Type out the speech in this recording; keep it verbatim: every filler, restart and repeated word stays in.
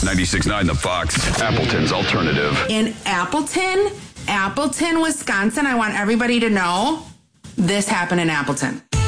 ninety-six point nine The Fox, Appleton's alternative. In Appleton, Appleton, Wisconsin, I want everybody to know this happened in Appleton.